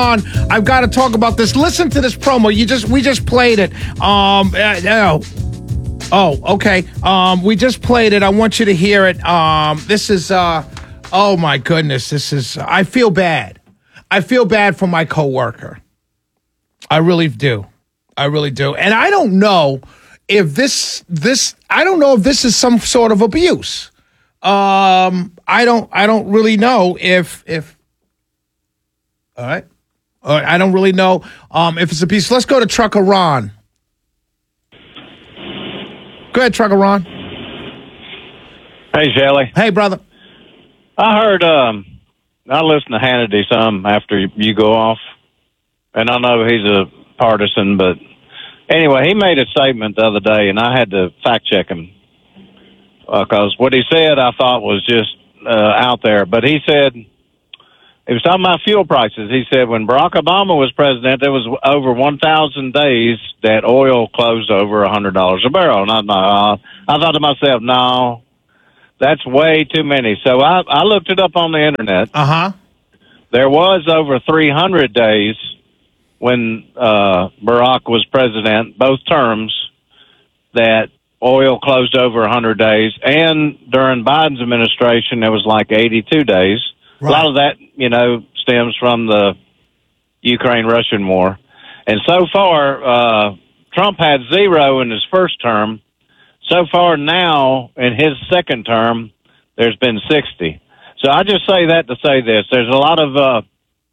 I've got to talk about this. Listen to this promo. We just played it. Okay. We just played it. I want you to hear it. This is oh my goodness. This is I feel bad. I feel bad for my coworker. I really do. I really do. And I don't know if this is some sort of abuse. I don't really know if all right. I don't really know if it's a piece. Let's go to Trucker Ron. Go ahead, Trucker Ron. Hey, Shelly. Hey, brother. I heard, I listened to Hannity some after you go off, and I know he's a partisan, but anyway, he made a statement the other day, and I had to fact check him because what he said I thought was just out there. But he said, he was talking about fuel prices. He said when Barack Obama was president, there was over 1,000 days that oil closed over $100 a barrel. And I thought to myself, no, that's way too many. So I looked it up on the internet. There was over 300 days when Barack was president, both terms, that oil closed over 100 days. And during Biden's administration, there was like 82 days. Right. A lot of that, stems from the Ukraine-Russian war. And so far, Trump had 0 in his first term. So far now, in his second term, there's been 60. So I just say that to say this. There's a lot of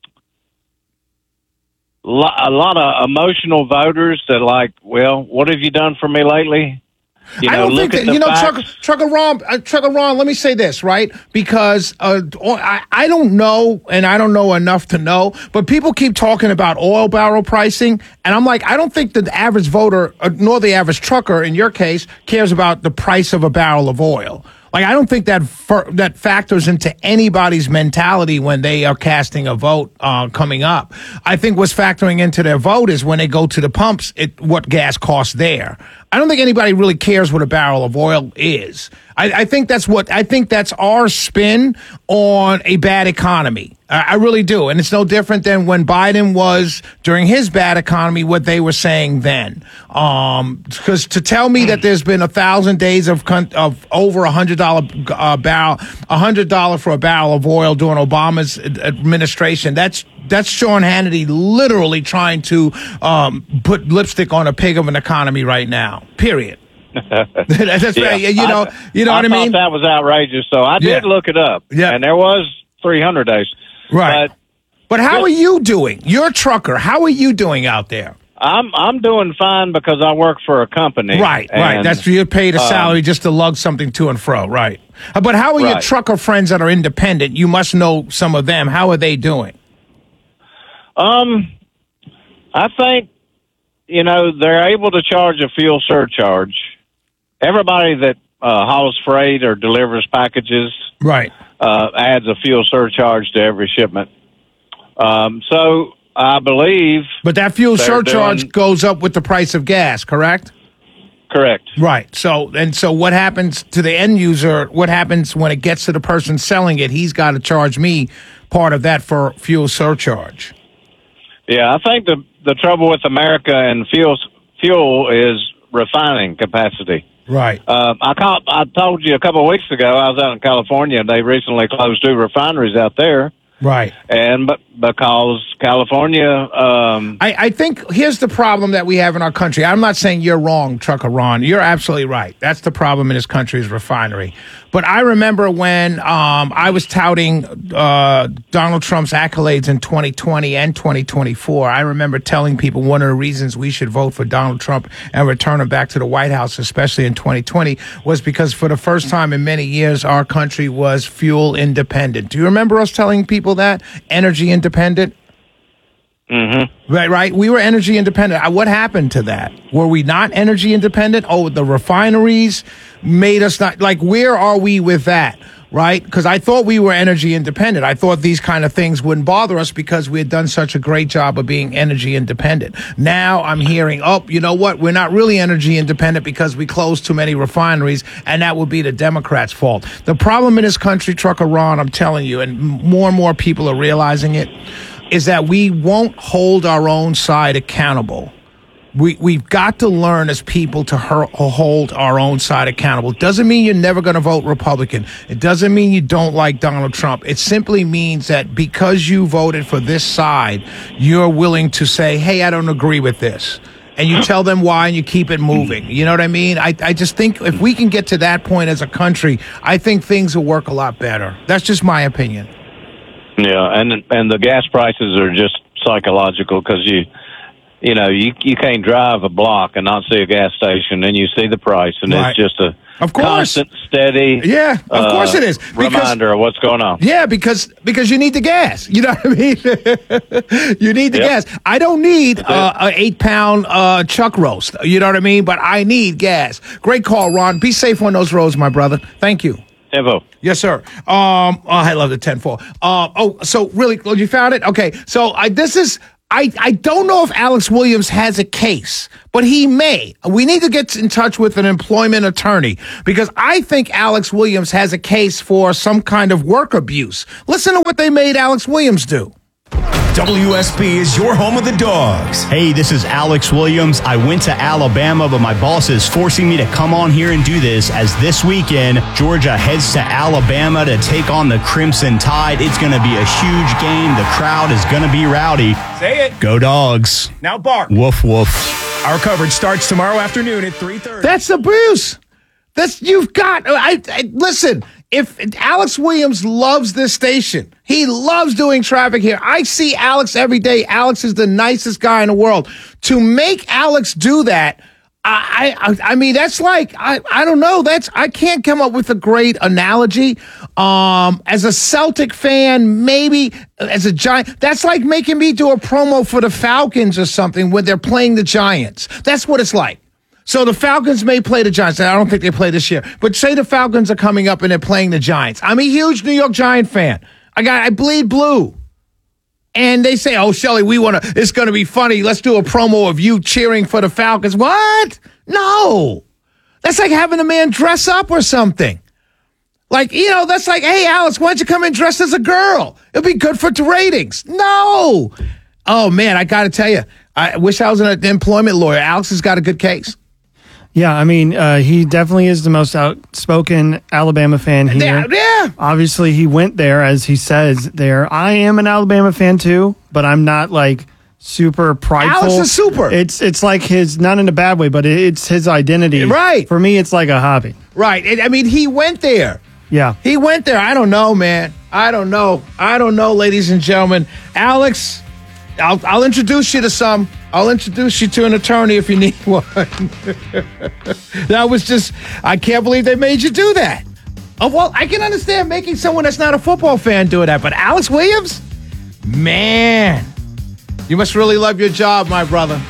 emotional voters that like, well, what have you done for me lately? I don't think that, Trucker Ron, let me say this, right? Because I don't know, and I don't know enough to know, but people keep talking about oil barrel pricing, and I'm like, I don't think the average voter, nor the average trucker, in your case, cares about the price of a barrel of oil. Like, I don't think that factors into anybody's mentality when they are casting a vote coming up. I think what's factoring into their vote is when they go to the pumps, what gas costs there. I don't think anybody really cares what a barrel of oil is. I think that's our spin on a bad economy. I really do. And it's no different than when Biden was during his bad economy, what they were saying then. Because to tell me that there's been 1,000 days of over $100 barrel, $100 for a barrel of oil during Obama's administration, that's Sean Hannity literally trying to put lipstick on a pig of an economy right now. Period. That's yeah. right. You know what I mean? I thought that was outrageous, so I did look it up. Yeah. And there was 300 days. Right. But how are you doing? You're a trucker. How are you doing out there? I'm doing fine because I work for a company. Right. That's you're paid a salary just to lug something to and fro. Right. But how are your trucker friends that are independent? You must know some of them. How are they doing? I think, they're able to charge a fuel surcharge. Everybody that hauls freight or delivers packages adds a fuel surcharge to every shipment. So I believe... But that fuel surcharge goes up with the price of gas, correct? Correct. Right. So what happens to the end user? What happens when it gets to the person selling it? He's got to charge me part of that for fuel surcharge. Yeah, I think the trouble with America and fuel is refining capacity. Right. I told you a couple of weeks ago I was out in California. They recently closed 2 refineries out there. Right. And because California... I think here's the problem that we have in our country. I'm not saying you're wrong, Trucker Ron. You're absolutely right. That's the problem in this country is refinery. But I remember when I was touting Donald Trump's accolades in 2020 and 2024, I remember telling people one of the reasons we should vote for Donald Trump and return him back to the White House, especially in 2020, was because for the first time in many years, our country was fuel independent. Do you remember us telling people that? Energy independent? Mm-hmm. Right. We were energy independent. What happened to that? Were we not energy independent? Oh, the refineries made us not. Like, where are we with that? Right? Because I thought we were energy independent. I thought these kind of things wouldn't bother us because we had done such a great job of being energy independent. Now I'm hearing, you know what? We're not really energy independent because we closed too many refineries, and that would be the Democrats' fault. The problem in this country, Trucker Ron, I'm telling you, and more people are realizing it. is that we won't hold our own side accountable. We've got to learn as people to hold our own side accountable. It doesn't mean you're never going to vote Republican. It doesn't mean you don't like Donald Trump. It simply means that because you voted for this side, you're willing to say, hey, I don't agree with this. And you tell them why and you keep it moving. You know what I mean? I just think if we can get to that point as a country, I think things will work a lot better. That's just my opinion. Yeah, and the gas prices are just psychological because you can't drive a block and not see a gas station, and you see the price, and right. It's just a of course. constant, steady of course it is. Reminder of what's going on. Yeah, because you need the gas. You know what I mean? You need the gas. I don't need a 8-pound chuck roast. You know what I mean? But I need gas. Great call, Ron. Be safe on those roads, my brother. Thank you. Evo. Yes, sir. I love the 10-4. So really, you found it? Okay. So I don't know if Alex Williams has a case, but he may. We need to get in touch with an employment attorney because I think Alex Williams has a case for some kind of work abuse. Listen to what they made Alex Williams do. WSB is your home of the Dogs. Hey, this is Alex Williams. I went to Alabama, but my boss is forcing me to come on here and do this as this weekend, Georgia heads to Alabama to take on the Crimson Tide. It's going to be a huge game. The crowd is going to be rowdy. Say it. Go Dogs. Now bark. Woof, woof. Our coverage starts tomorrow afternoon at 3:30. That's abuse. You've got, listen, if Alex Williams loves this station, he loves doing traffic here. I see Alex every day. Alex is the nicest guy in the world. To make Alex do that, I mean, that's like, I don't know. I can't come up with a great analogy. As a Celtic fan, maybe as a Giant, that's like making me do a promo for the Falcons or something when they're playing the Giants. That's what it's like. So the Falcons may play the Giants. I don't think they play this year. But say the Falcons are coming up and they're playing the Giants. I'm a huge New York Giant fan. I bleed blue. And they say, oh, Shelly, it's going to be funny. Let's do a promo of you cheering for the Falcons. What? No. That's like having a man dress up or something. Like, that's like, hey, Alex, why don't you come in dressed as a girl? It'll be good for the ratings. No. Oh, man, I got to tell you, I wish I was an employment lawyer. Alex has got a good case. Yeah, I mean, he definitely is the most outspoken Alabama fan here. Yeah. Obviously, he went there, as he says there. I am an Alabama fan, too, but I'm not, like, super prideful. Alex is super. It's like his, not in a bad way, but it's his identity. Right. For me, it's like a hobby. Right. I mean, he went there. Yeah. He went there. I don't know, man. I don't know, ladies and gentlemen. Alex, I'll introduce you to some. I'll introduce you to an attorney if you need one. That was just, I can't believe they made you do that. Oh, well, I can understand making someone that's not a football fan do that, but Alex Williams? Man, you must really love your job, my brother.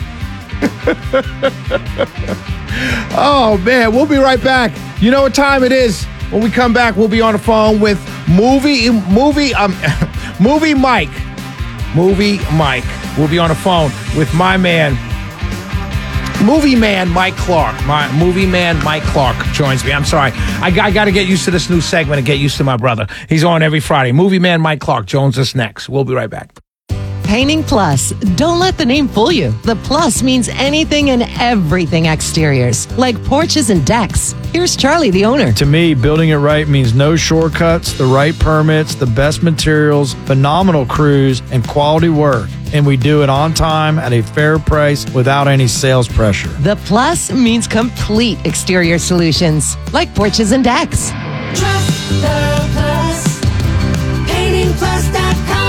Oh, man, we'll be right back. You know what time it is. When we come back, we'll be on the phone with Movie Mike. Movie Mike. We'll be on the phone with my man, Movie Man Mike Clark. My Movie Man Mike Clark joins me. I'm sorry. I got to get used to this new segment and get used to my brother. He's on every Friday. Movie Man Mike Clark joins us next. We'll be right back. Painting Plus. Don't let the name fool you. The Plus means anything and everything exteriors, like porches and decks. Here's Charlie, the owner. To me, building it right means no shortcuts, the right permits, the best materials, phenomenal crews, and quality work. And we do it on time at a fair price without any sales pressure. The Plus means complete exterior solutions, like porches and decks. Trust the Plus. PaintingPlus.com.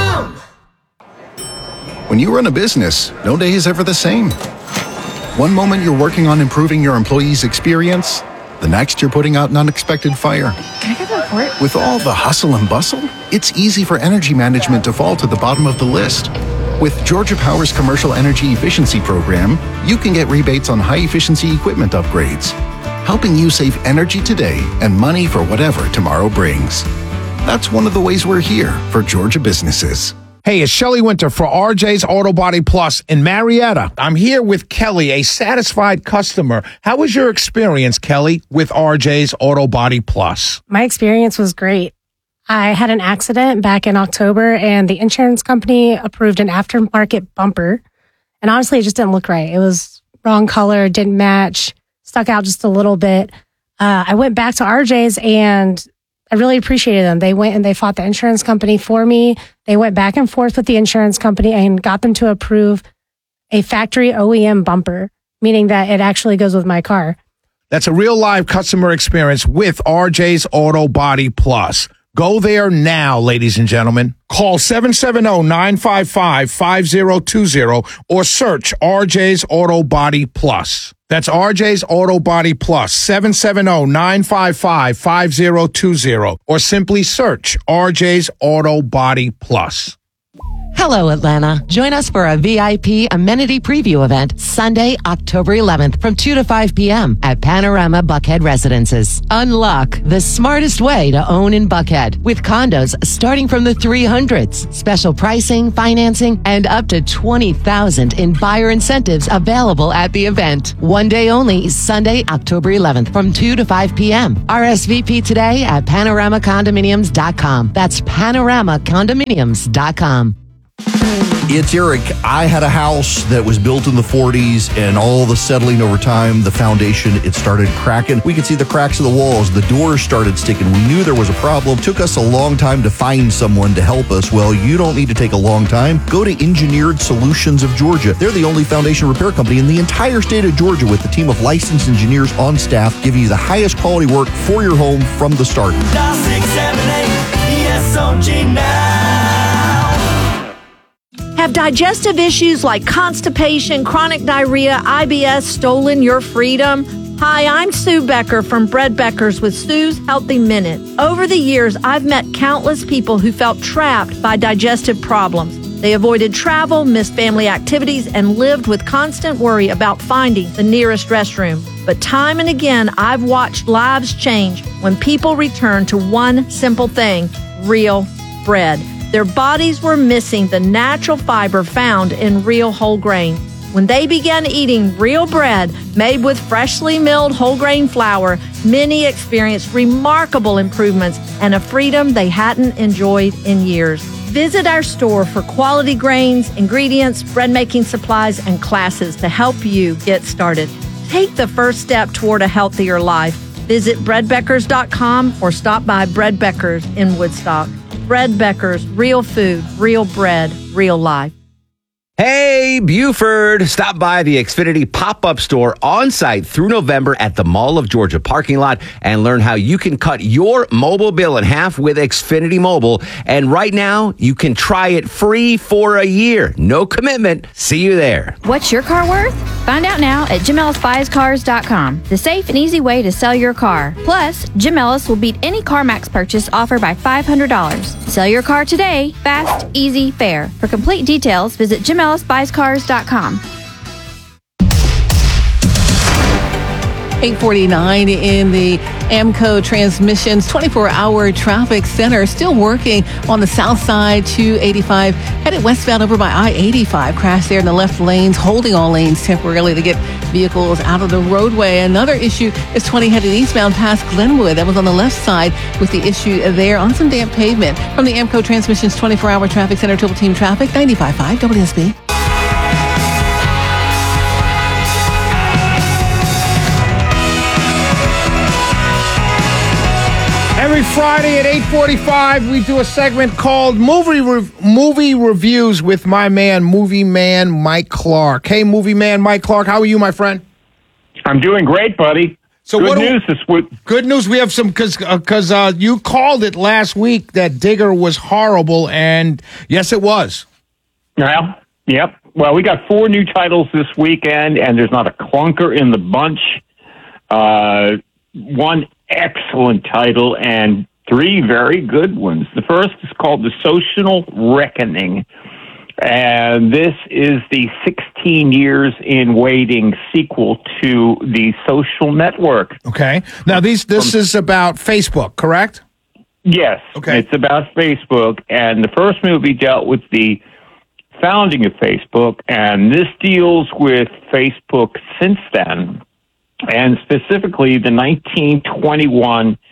When you run a business, no day is ever the same. One moment you're working on improving your employees' experience, the next you're putting out an unexpected fire. Can I get the report? With all the hustle and bustle, it's easy for energy management to fall to the bottom of the list. With Georgia Power's Commercial Energy Efficiency Program, you can get rebates on high-efficiency equipment upgrades, helping you save energy today and money for whatever tomorrow brings. That's one of the ways we're here for Georgia businesses. Hey, it's Shelley Winter for RJ's Auto Body Plus in Marietta. I'm here with Kelly, a satisfied customer. How was your experience, Kelly, with RJ's Auto Body Plus? My experience was great. I had an accident back in October, and the insurance company approved an aftermarket bumper. And honestly, it just didn't look right. It was wrong color, didn't match, stuck out just a little bit. I went back to RJ's, and I really appreciated them. They went and they fought the insurance company for me. They went back and forth with the insurance company and got them to approve a factory OEM bumper, meaning that it actually goes with my car. That's a real live customer experience with RJ's Auto Body Plus. Go there now, ladies and gentlemen. Call 770-955-5020 or search RJ's Auto Body Plus. That's RJ's Auto Body Plus, 770-955-5020 or simply search RJ's Auto Body Plus. Hello, Atlanta. Join us for a VIP amenity preview event Sunday, October 11th from 2 to 5 p.m. at Panorama Buckhead Residences. Unlock the smartest way to own in Buckhead with condos starting from the 300s. Special pricing, financing, and up to $20,000 in buyer incentives available at the event. One day only, Sunday, October 11th from 2 to 5 p.m. RSVP today at panoramacondominiums.com. That's panoramacondominiums.com. It's Eric. I had a house that was built in the 40s, and all the settling over time, the foundation, it started cracking. We could see the cracks of the walls. The doors started sticking. We knew there was a problem. It took us a long time to find someone to help us. Well, you don't need to take a long time. Go to Engineered Solutions of Georgia. They're the only foundation repair company in the entire state of Georgia with a team of licensed engineers on staff giving you the highest quality work for your home from the start. 678 ESOG now. Have digestive issues like constipation, chronic diarrhea, IBS stolen your freedom? Hi, I'm Sue Becker from Bread Beckers with Sue's Healthy Minute. Over the years, I've met countless people who felt trapped by digestive problems. They avoided travel, missed family activities, and lived with constant worry about finding the nearest restroom. But time and again, I've watched lives change when people return to one simple thing: real bread. Their bodies were missing the natural fiber found in real whole grain. When they began eating real bread made with freshly milled whole grain flour, many experienced remarkable improvements and a freedom they hadn't enjoyed in years. Visit our store for quality grains, ingredients, bread making supplies, and classes to help you get started. Take the first step toward a healthier life. Visit breadbeckers.com or stop by Bread Beckers in Woodstock. Bread Beckers, real food, real bread, real life. Hey, Buford! Stop by the Xfinity pop-up store on site through November at the Mall of Georgia parking lot and learn how you can cut your mobile bill in half with Xfinity Mobile. And right now, you can try it free for a year. No commitment. See you there. What's your car worth? Find out now at JimEllisBuysCars.com, the safe and easy way to sell your car. Plus, Jim Ellis will beat any CarMax purchase offer by $500. Sell your car today, fast, easy, fair. For complete details, visit JimEllisBuysCars.com. 8:49 in the AMCO Transmissions 24-hour traffic center. Still working on the south side, 285. Headed westbound over by I-85. Crash there in the left lanes, holding all lanes temporarily to get vehicles out of the roadway. Another issue is 20 headed eastbound past Glenwood. That was on the left side with the issue there on some damp pavement. From the AMCO Transmissions 24-hour traffic center, Triple Team Traffic, 95.5 WSB. Every Friday at 8:45, we do a segment called Movie Reviews with my man, Movie Man Mike Clark. Hey, Movie Man Mike Clark, how are you, my friend? I'm doing great, buddy. So good news this week. Good news. We have some because you called it last week that Digger was horrible, and yes, it was. Well, yep. Well, we got 4 new titles this weekend, and there's not a clunker in the bunch. One excellent title and 3 very good ones. The first is called The Social Reckoning, and this is the 16 Years in Waiting sequel to The Social Network. Okay. Now, this is about Facebook, correct? Yes. Okay. It's about Facebook, and the first movie dealt with the founding of Facebook, and this deals with Facebook since then, and specifically the 1921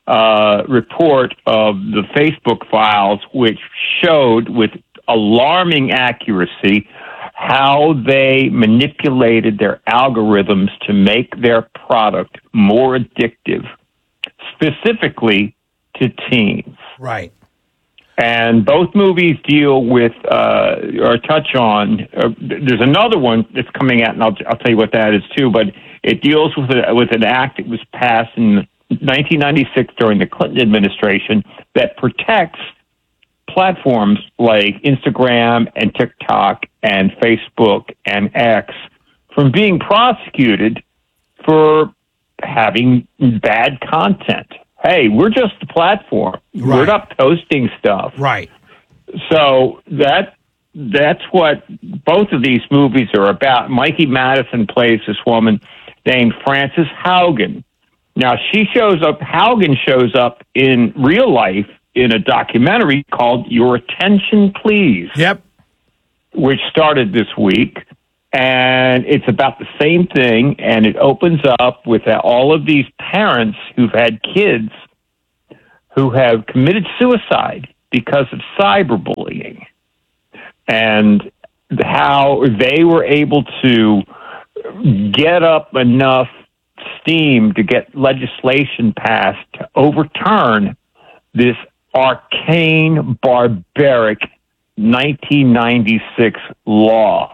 report of the Facebook files, which showed with alarming accuracy how they manipulated their algorithms to make their product more addictive, specifically to teens. Right. And both movies deal with or touch on. There's another one that's coming out, and I'll tell you what that is too. But it deals with an act that was passed in 1996 during the Clinton administration that protects platforms like Instagram and TikTok and Facebook and X from being prosecuted for having bad content. Hey, we're just a platform. Right. We're not posting stuff. Right. So that's what both of these movies are about. Mikey Madison plays this woman named Frances Haugen. Now, Haugen shows up in real life in a documentary called Your Attention Please. Yep. Which started this week. And it's about the same thing, and it opens up with all of these parents who've had kids who have committed suicide because of cyberbullying, and how they were able to get up enough steam to get legislation passed to overturn this arcane, barbaric 1996 law.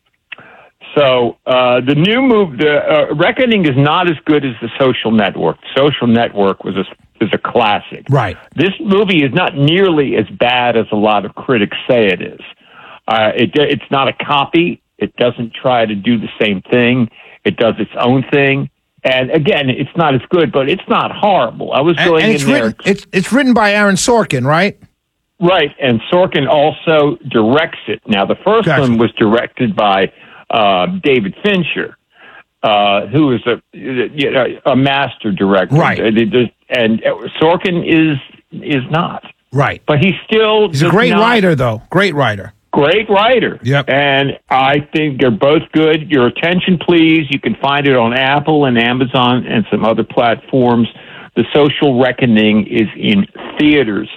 So the new move, Reckoning, is not as good as The Social Network. Social Network is a classic. Right. This movie is not nearly as bad as a lot of critics say it is. It's not a copy. It doesn't try to do the same thing. It does its own thing. And again, it's not as good, but it's not horrible. I was going in there. It's written by Aaron Sorkin, right? Right, and Sorkin also directs it. Now, the first one was directed by David Fincher, who is a master director, right? And Sorkin is not, right? But he's a great writer, though. Great writer. Yep. And I think they're both good. Your Attention Please. You can find it on Apple and Amazon and some other platforms. The Social Reckoning is in theaters.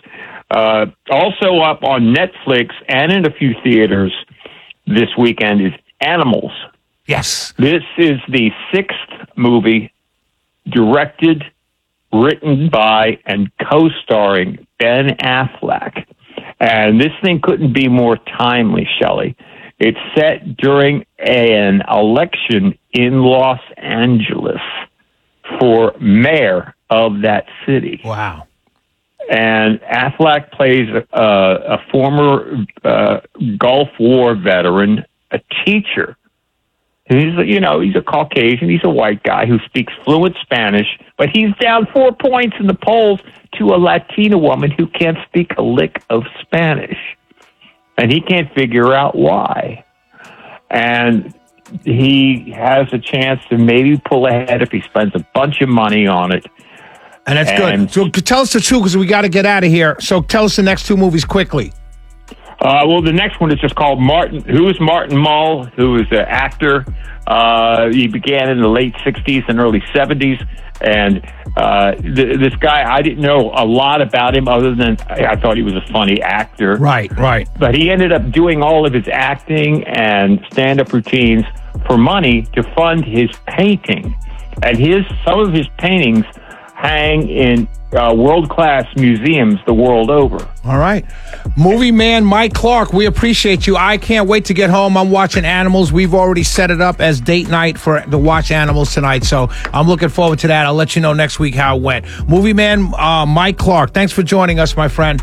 Also up on Netflix and in a few theaters this weekend is Animals. Yes. This is the 6th movie directed, written by, and co-starring Ben Affleck. And this thing couldn't be more timely, Shelley. It's set during an election in Los Angeles for mayor of that city. Wow. And Affleck plays a former Gulf War veteran, a teacher. He's a Caucasian. He's a white guy who speaks fluent Spanish, but he's down 4 points in the polls to a Latina woman who can't speak a lick of Spanish. And he can't figure out why. And he has a chance to maybe pull ahead if he spends a bunch of money on it. And that's good. So tell us the two, because we got to get out of here. So tell us the next two movies quickly. Well, the next one is just called Martin. Who is Martin Mull? Who is an actor? He began in the late 60s and early 70s. And this guy, I didn't know a lot about him other than I thought he was a funny actor. Right. But he ended up doing all of his acting and stand-up routines for money to fund his painting. And some of his paintings hang in world-class museums the world over. All right. Movie man Mike Clark, we appreciate you. I can't wait to get home. I'm watching Animals. We've already set it up as date night to watch Animals tonight, so I'm looking forward to that. I'll let you know next week how it went. Movie man Mike Clark, thanks for joining us, my friend.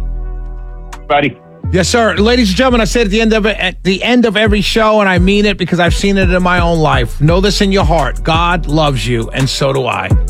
Buddy. Yes, sir. Ladies and gentlemen, I said at the end of every show, and I mean it because I've seen it in my own life. Know this in your heart. God loves you, and so do I.